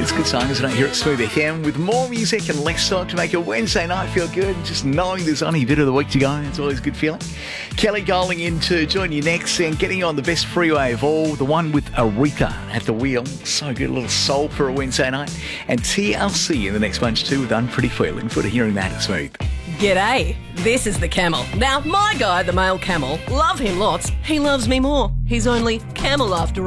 It's a good song, isn't it? Here at Smooth FM with more music and less talk to make your Wednesday night feel good. Just knowing there's only a bit of the week to go, it's always a good feeling. Kelly Golding in to join you next and getting you on the best freeway of all, the one with Aretha at the wheel. So good, a little soul for a Wednesday night. And TLC in the next bunch too with Unpretty for you. Looking forward to hearing that at Smooth. G'day, this is the Camel. Now, my guy, the male camel, love him lots. He loves me more. He's only camel after all.